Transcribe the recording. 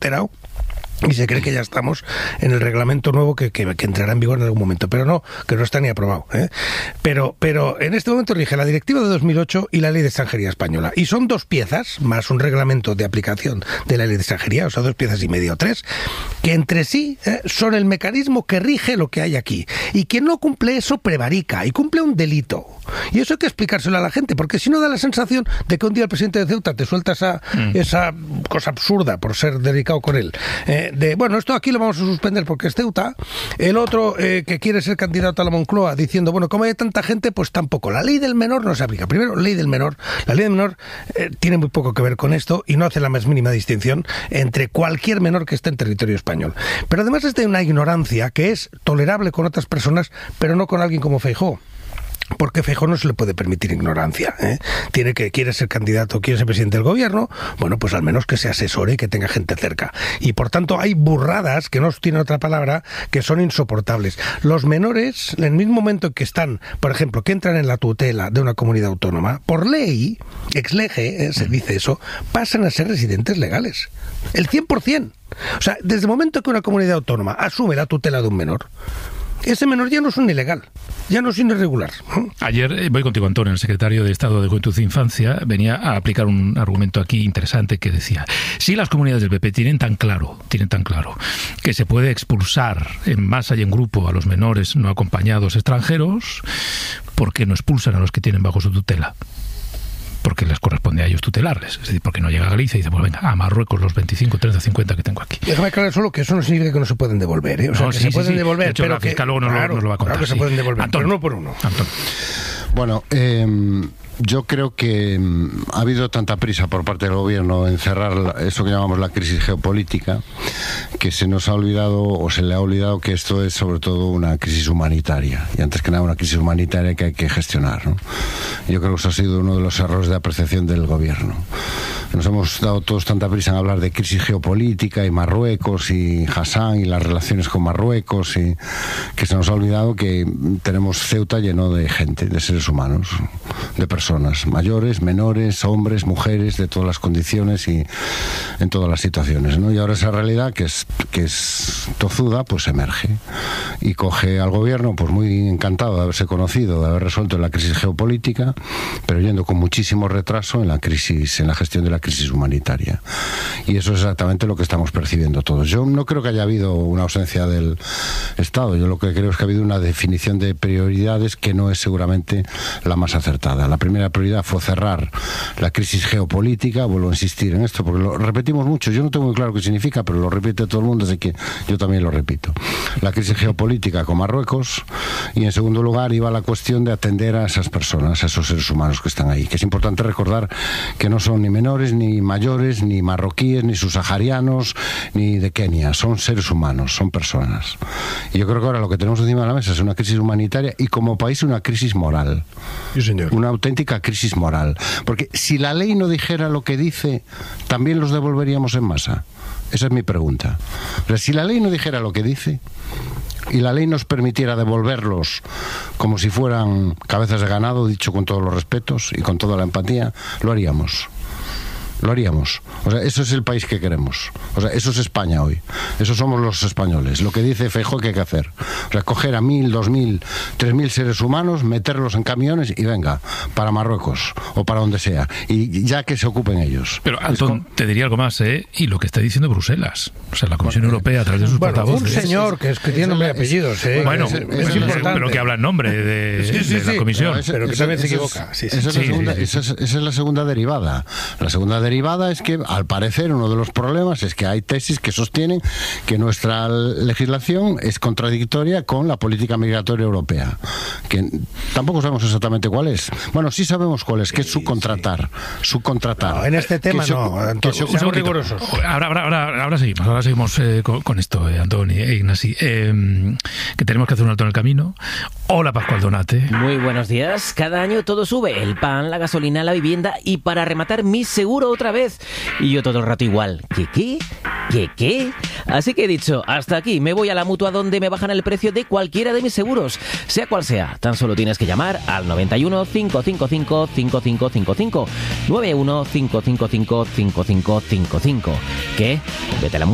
enterado. Y se cree que ya estamos en el reglamento nuevo que entrará en vigor en algún momento, pero no, que no está ni aprobado, ¿eh? Pero en este momento rige la Directiva de 2008 y la Ley de Extranjería Española. Y son 2 piezas, más un reglamento de aplicación de la Ley de Extranjería, o sea, 2 piezas y media o 3, que entre sí son el mecanismo que rige lo que hay aquí. Y quien no cumple eso prevarica y cumple un delito. Y eso hay que explicárselo a la gente, porque si no da la sensación de que un día el presidente de Ceuta te suelta esa cosa absurda por ser delicado con él. Bueno, esto aquí lo vamos a suspender porque es Ceuta. El otro que quiere ser candidato a la Moncloa diciendo, bueno, como hay tanta gente, pues tampoco. La ley del menor no se aplica. Primero, ley del menor. La ley del menor tiene muy poco que ver con esto y no hace la más mínima distinción entre cualquier menor que esté en territorio español. Pero además es de una ignorancia que es tolerable con otras personas, pero no con alguien como Feijóo. Porque Feijóo no se le puede permitir ignorancia, ¿eh? Quiere ser candidato, quiere ser presidente del gobierno, bueno, pues al menos que se asesore y que tenga gente cerca. Y por tanto hay burradas, que no tienen otra palabra, que son insoportables. Los menores, en el mismo momento en que están, por ejemplo, que entran en la tutela de una comunidad autónoma, por ley, ex lege, se dice eso, pasan a ser residentes legales. El 100%. O sea, desde el momento que una comunidad autónoma asume la tutela de un menor, ese menor ya no es un ilegal, ya no es un irregular. Ayer, voy contigo, Antonio, el secretario de Estado de Juventud e Infancia, venía a aplicar un argumento aquí interesante que decía, si las comunidades del PP tienen tan claro que se puede expulsar en masa y en grupo a los menores no acompañados extranjeros, ¿por qué no expulsan a los que tienen bajo su tutela? Porque les corresponde a ellos tutelarles. Es decir, porque no llega a Galicia y dice, pues venga, a Marruecos los 25, 30, 50 que tengo aquí. Déjame aclarar solo que eso no significa que no se pueden devolver, ¿eh? O sea, que se pueden devolver, de hecho, pero la fiscal luego nos lo va a contar. Claro que se pueden devolver, Antonio, pero no por uno. Antonio. Bueno, yo creo que ha habido tanta prisa por parte del gobierno en cerrar eso que llamamos la crisis geopolítica, que se nos ha olvidado, o se le ha olvidado, que esto es sobre todo una crisis humanitaria, y antes que nada una crisis humanitaria que hay que gestionar, ¿no? Yo creo que eso ha sido uno de los errores de apreciación del gobierno. Nos hemos dado todos tanta prisa en hablar de crisis geopolítica y Marruecos y Hassan y las relaciones con Marruecos, y que se nos ha olvidado que tenemos Ceuta lleno de gente, de seres humanos, de personas mayores, menores, hombres, mujeres, de todas las condiciones y en todas las situaciones, ¿no? Y ahora esa realidad que es tozuda, pues emerge y coge al gobierno pues muy encantado de haberse conocido, de haber resuelto la crisis geopolítica, pero yendo con muchísimo retraso en la gestión de la crisis humanitaria. Y eso es exactamente lo que estamos percibiendo todos. Yo no creo que haya habido una ausencia del Estado. Yo lo que creo es que ha habido una definición de prioridades que no es seguramente la más acertada. La primera prioridad fue cerrar la crisis geopolítica. Vuelvo a insistir en esto porque lo repetimos mucho. Yo no tengo muy claro qué significa, pero lo repite todo el mundo, así que yo también lo repito. La crisis geopolítica con Marruecos, y en segundo lugar iba la cuestión de atender a esas personas, a esos seres humanos que están ahí, que es importante recordar que no son ni menores, ni mayores, ni marroquíes, ni subsaharianos, ni de Kenia, son seres humanos, son personas. Y yo creo que ahora lo que tenemos encima de la mesa es una crisis humanitaria y como país una crisis moral. Sí, señor. Una auténtica crisis moral. Porque si la ley no dijera lo que dice, ¿también los devolveríamos en masa? Esa es mi pregunta. Pero si la ley no dijera lo que dice y la ley nos permitiera devolverlos como si fueran cabezas de ganado, dicho con todos los respetos y con toda la empatía, lo haríamos. Lo haríamos. O sea, eso es el país que queremos. O sea, eso es España hoy. Eso somos los españoles. Lo que dice Feijóo que hay que hacer. O sea, coger a 1.000, 2.000, 3.000 seres humanos, meterlos en camiones y venga, para Marruecos o para donde sea. Y ya que se ocupen ellos. Pero, Antón, te diría algo más, ¿eh? Y lo que está diciendo Bruselas. O sea, la Comisión Europea, a través de sus portavoces. Un señor que tiene nombre y apellidos, ¿eh? Bueno, es importante, pero que habla en nombre de la Comisión. Pero que también se equivoca. Esa es la segunda derivada. La segunda derivada es que, al parecer, uno de los problemas es que hay tesis que sostienen que nuestra legislación es contradictoria con la política migratoria europea, que tampoco sabemos exactamente cuál es. Bueno, sí sabemos cuál es, que es subcontratar. No, en este tema no, Antonio, seamos rigurosos. Ahora seguimos con esto, Antoni e Ignasi, que tenemos que hacer un alto en el camino. Hola, Pascual Donate. Muy buenos días. Cada año todo sube, el pan, la gasolina, la vivienda, y para rematar, mi seguro otra vez. Y yo todo el rato igual. ¿Qué? Así que he dicho, hasta aquí, me voy a la Mutua, donde me bajan el precio de cualquiera de mis seguros, sea cual sea. Tan solo tienes que llamar al 91 555 5555, 91 555 5555. ¿Qué? Vete a la Mutua.